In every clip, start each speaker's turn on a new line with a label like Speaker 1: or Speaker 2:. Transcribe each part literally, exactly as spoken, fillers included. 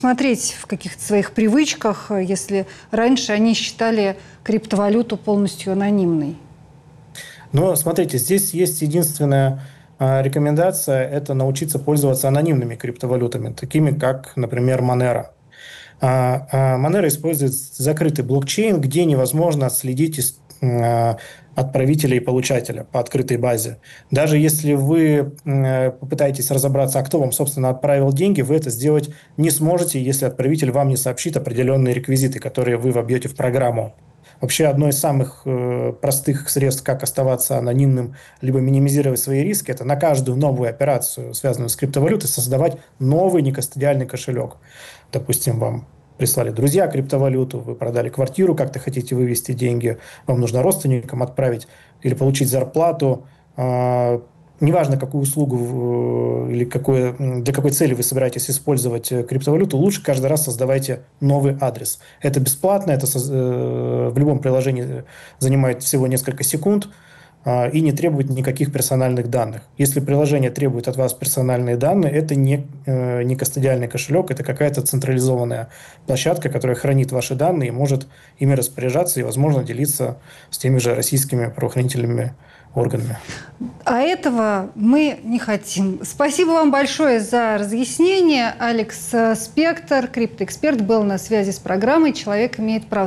Speaker 1: Смотреть в каких-то своих привычках, если раньше они считали криптовалюту полностью анонимной?
Speaker 2: Но смотрите, здесь есть единственная рекомендация – это научиться пользоваться анонимными криптовалютами, такими как, например, Monero. Monero использует закрытый блокчейн, где невозможно отследить отправителя и получателя по открытой базе. Даже если вы попытаетесь разобраться, а кто вам, собственно, отправил деньги, вы это сделать не сможете, если отправитель вам не сообщит определенные реквизиты, которые вы вобьете в программу. Вообще, одно из самых э, простых средств, как оставаться анонимным, либо минимизировать свои риски, это на каждую новую операцию, связанную с криптовалютой, создавать новый некастодиальный кошелек. Допустим, вам прислали друзья криптовалюту, вы продали квартиру, как-то хотите вывести деньги, вам нужно родственникам отправить или получить зарплату. Э, неважно, какую услугу или какое, для какой цели вы собираетесь использовать криптовалюту, лучше каждый раз создавайте новый адрес. Это бесплатно, это в любом приложении занимает всего несколько секунд и не требует никаких персональных данных. Если приложение требует от вас персональные данные, это не, не кастодиальный кошелек, это какая-то централизованная площадка, которая хранит ваши данные и может ими распоряжаться и, возможно, делиться с теми же российскими правоохранительными органами.
Speaker 1: А этого мы не хотим. Спасибо вам большое за разъяснение. Алекс Спектор, криптоэксперт, был на связи с программой «Человек имеет право».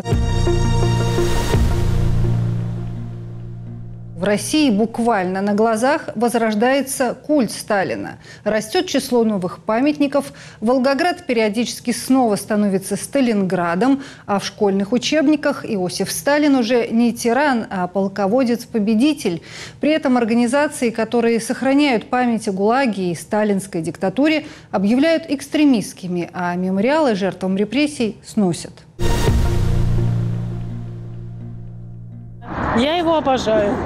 Speaker 1: В России буквально на глазах возрождается культ Сталина. Растет число новых памятников. Волгоград периодически снова становится Сталинградом, а в школьных учебниках Иосиф Сталин уже не тиран, а полководец-победитель. При этом организации, которые сохраняют память о ГУЛАГе и сталинской диктатуре, объявляют экстремистскими, а мемориалы жертвам репрессий сносят.
Speaker 3: Я его обожаю.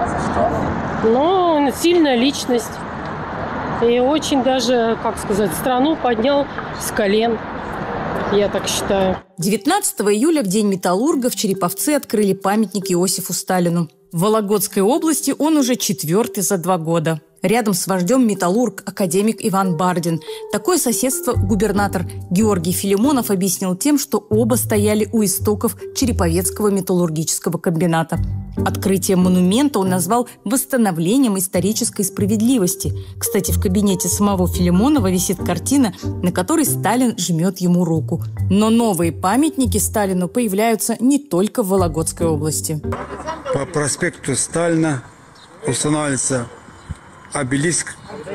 Speaker 3: Но он сильная личность. И очень даже, как сказать, страну поднял с колен. Я так считаю.
Speaker 4: девятнадцатого июля, в День металлурга, в Череповце открыли памятник Иосифу Сталину. В Вологодской области он уже четвертый за два года. Рядом с вождем металлург, академик Иван Бардин. Такое соседство губернатор Георгий Филимонов объяснил тем, что оба стояли у истоков Череповецкого металлургического комбината. Открытие монумента он назвал восстановлением исторической справедливости. Кстати, в кабинете самого Филимонова висит картина, на которой Сталин жмет ему руку. Но новые памятники Сталину появляются не только в Вологодской области.
Speaker 5: По проспекту Сталина устанавливается обелиск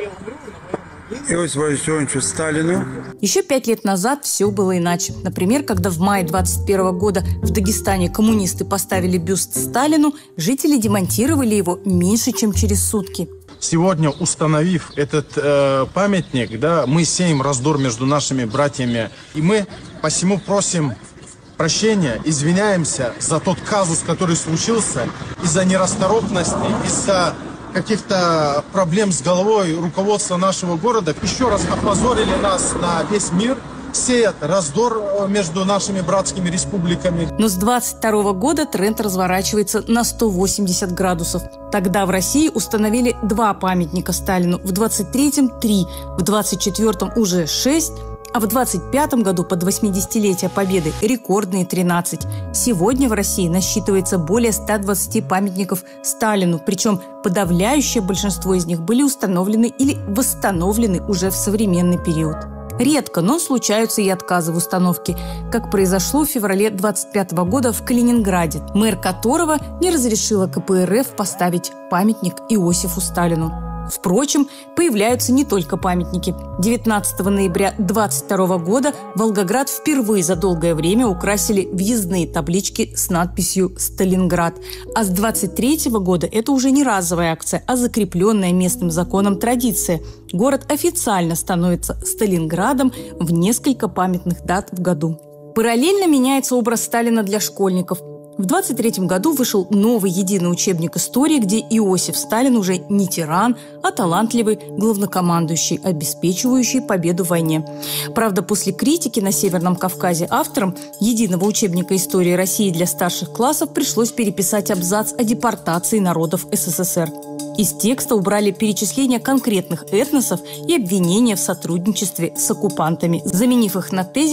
Speaker 5: Иосифу Виссарионовичу Сталину.
Speaker 4: Еще пять лет назад все было иначе. Например, когда в мае двадцать первого года в Дагестане коммунисты поставили бюст Сталину, жители демонтировали его меньше, чем через сутки.
Speaker 6: Сегодня, установив этот э, памятник, да, мы сеем раздор между нашими братьями. И мы посему просим прощения, извиняемся за тот казус, который случился, из-за нерасторопности, из-за каких-то проблем с головой руководства нашего города. Еще раз опозорили нас на весь мир, сеят раздор между нашими братскими республиками.
Speaker 4: Но с двадцать второго года тренд разворачивается на сто восемьдесят градусов. Тогда в России установили два памятника Сталину, в двадцать третьем – три, в двадцать четвёртом уже шесть, а в двадцать пятом году под восьмидесятилетие Победы рекордные тринадцать. Сегодня в России насчитывается более ста двадцати памятников Сталину, причем подавляющее большинство из них были установлены или восстановлены уже в современный период. Редко, но случаются и отказы в установке, как произошло в феврале двадцать пятого года в Калининграде, мэр которого не разрешила ка пэ эр эф поставить памятник Иосифу Сталину. Впрочем, появляются не только памятники. девятнадцатого ноября двадцать второго года Волгоград впервые за долгое время украсили въездные таблички с надписью «Сталинград». А с двадцать третьего года это уже не разовая акция, а закрепленная местным законом традиция. Город официально становится Сталинградом в несколько памятных дат в году. Параллельно меняется образ Сталина для школьников. В двадцать третьем году вышел новый единый учебник истории, где Иосиф Сталин уже не тиран, а талантливый главнокомандующий, обеспечивающий победу в войне. Правда, после критики на Северном Кавказе авторам единого учебника истории России для старших классов пришлось переписать абзац о депортации народов эс эс эс эр. Из текста убрали перечисление конкретных этносов и обвинения в сотрудничестве с оккупантами, заменив их на тезис